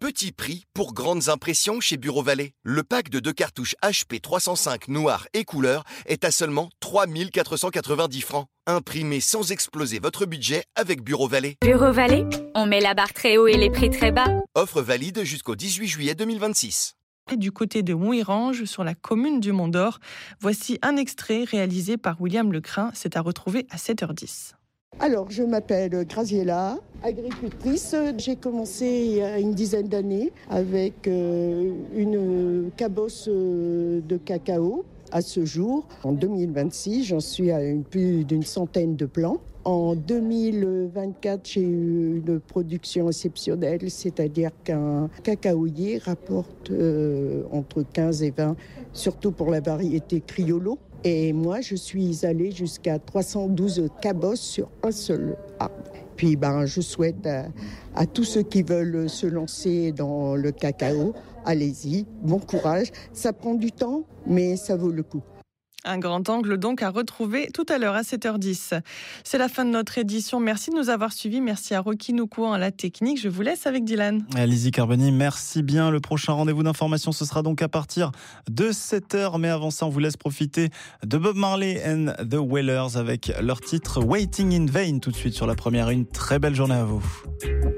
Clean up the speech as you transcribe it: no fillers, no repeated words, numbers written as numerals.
Petit prix pour grandes impressions chez Bureau Vallée. Le pack de 2 cartouches HP 305 noir et couleur est à seulement 3 490 francs. Imprimez sans exploser votre budget avec Bureau Vallée. Bureau Vallée, on met la barre très haut et les prix très bas. Offre valide jusqu'au 18 juillet 2026. Du côté de Mouirange, sur la commune du Mont d'Or, voici un extrait réalisé par William Lecrin. C'est à retrouver à 7h10. Alors, je m'appelle Graziella, agricultrice. J'ai commencé il y a une dizaine d'années avec une cabosse de cacao. À ce jour, en 2026, j'en suis à plus d'une centaine de plants. En 2024, j'ai eu une production exceptionnelle, c'est-à-dire qu'un cacaoyer rapporte entre 15 et 20, surtout pour la variété Criollo. Et moi, je suis allée jusqu'à 312 cabosses sur un seul arbre. Puis je souhaite à tous ceux qui veulent se lancer dans le cacao, allez-y, bon courage. Ça prend du temps, mais ça vaut le coup. Un grand angle donc à retrouver tout à l'heure à 7h10. C'est la fin de notre édition. Merci de nous avoir suivis. Merci à Rocky Noukouan à la technique. Je vous laisse avec Dylan. Lizzie Carboni, merci bien. Le prochain rendez-vous d'information, ce sera donc à partir de 7h. Mais avant ça, on vous laisse profiter de Bob Marley and the Wailers avec leur titre Waiting in Vain tout de suite sur la première. Une très belle journée à vous.